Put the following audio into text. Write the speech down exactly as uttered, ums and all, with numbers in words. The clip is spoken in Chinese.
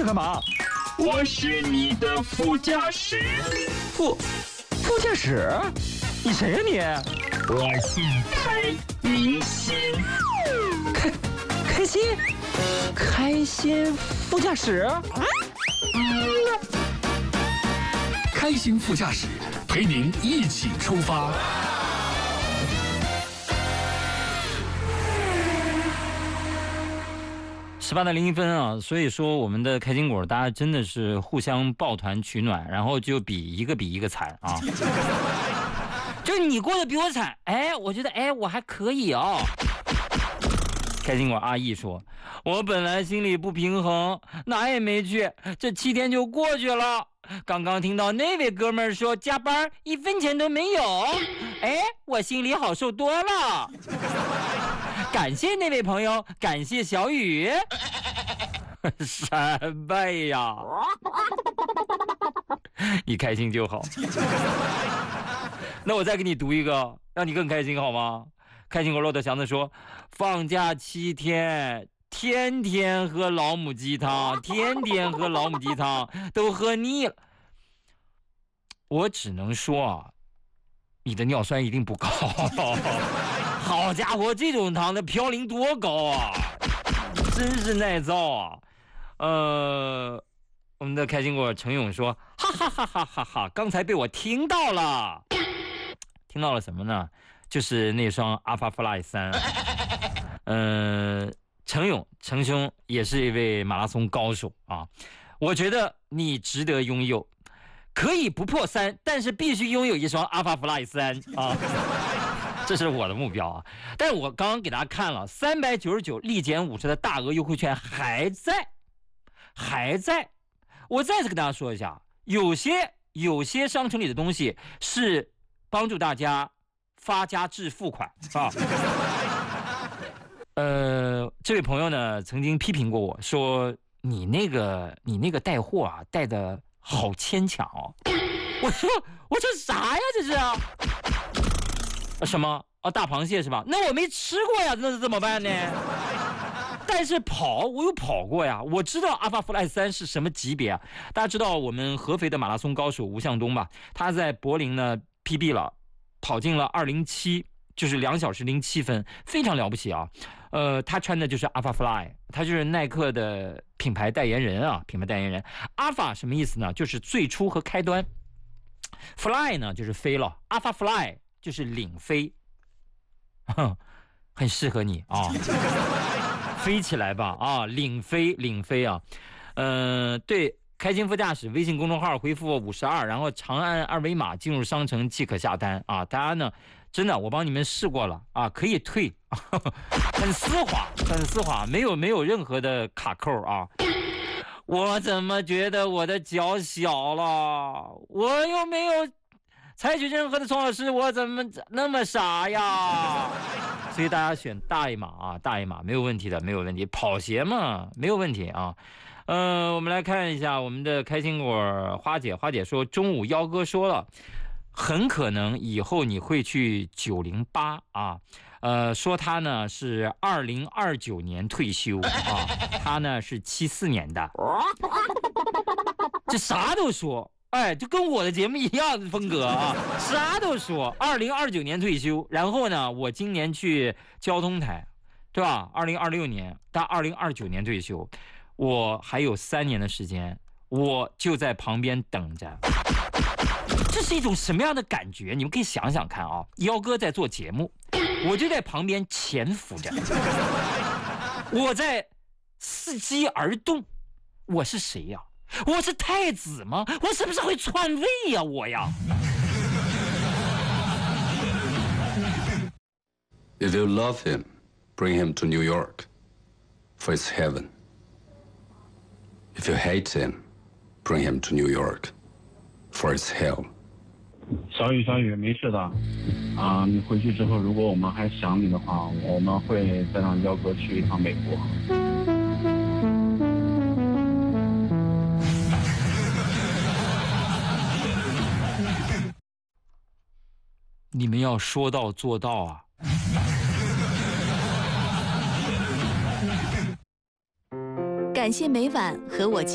干嘛？ 我是你的副驾驶。 副副驾驶？你谁呀你？ 我姓开，明星。 开开心？开心副驾驶？ 开心副驾驶陪您一起出发。 十八点零一分啊，所以说我们的开心果大家真的是互相抱团取暖，然后就比一个比一个惨啊。就你过得比我惨，哎，我觉得哎我还可以哦。开心果阿姨说，我本来心里不平衡，哪也没去，这七天就过去了。刚刚听到那位哥们儿说加班一分钱都没有，哎，我心里好受多了。感谢那位朋友，感谢小雨。什么呀？你开心就好。那我再给你读一个，让你更开心好吗？开心果骆驼祥子说，放假七天，天天喝老母鸡汤，天天喝老母鸡汤，都喝腻了。我只能说啊，你的尿酸一定不高。好家伙，这种糖的嘌呤多高啊，真是耐造啊。呃，我们的开心果陈勇说，哈哈哈哈哈哈，刚才被我听到了。听到了什么呢？就是那双阿法 Fly 三。呃，陈勇陈兄也是一位马拉松高手啊，我觉得你值得拥有，可以不破三，但是必须拥有一双阿法 Fly 三啊。这是我的目标啊！但是我刚刚给大家看了三百九十九立减五十的大额优惠券还在，还在。我再次跟大家说一下，有些有些商城里的东西是帮助大家发家致富款啊。呃，这位朋友呢曾经批评过我说，你那个你那个带货啊带的好牵强哦。我说我说啥呀这是啊？什么啊？大螃蟹是吧？那我没吃过呀，那是怎么办呢？但是跑我有跑过呀，我知道阿法 Fly 三是什么级别啊。大家知道我们合肥的马拉松高手吴向东吧？他在柏林呢 P B 了，跑进了二零七，就是两小时零七分，非常了不起啊。呃，他穿的就是阿法 Fly， 他就是耐克的品牌代言人啊，品牌代言人。阿法什么意思呢？就是最初和开端。Fly 呢就是飞了，阿法 Fly。就是领飞，很适合你啊，飞起来吧啊，领飞领飞啊，呃，对，开心副驾驶微信公众号回复五十二，然后长按二维码进入商城即可下单啊。大家呢，真的我帮你们试过了啊，可以退，很丝滑，很丝滑，没有没有任何的卡扣啊。我怎么觉得我的脚小了？我又没有采取任何的从老师，我怎么那么傻呀？所以大家选大一码啊，大一码没有问题的，没有问题。跑鞋嘛，没有问题啊。呃，我们来看一下我们的开心果花姐，花姐说中午幺哥说了，很可能以后你会去九零八啊。呃，说他呢是二零二九年退休啊，他呢是七四年的，这啥都说。哎，就跟我的节目一样的风格啊，啥都说。二零二九年退休，然后呢，我今年去交通台，对吧？二零二六年到二零二九年退休，我还有三年的时间，我就在旁边等着。这是一种什么样的感觉？你们可以想想看啊。幺哥在做节目，我就在旁边潜伏着，我在伺机而动。我是谁呀？我是太子吗？我是不是会篡位呀？我呀。 If you love him, bring him to New York, for it's heaven. If you hate him, bring him to New York, for it's hell. 小雨，小雨，没事的。啊，你回去之后，如果我们还想你的话，我们会再让幺哥去一趟美国。 你们要说到做到啊！ 感谢每晚和我。